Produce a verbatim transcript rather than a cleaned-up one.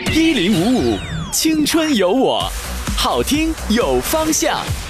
一零五五青春有我，好听有方向。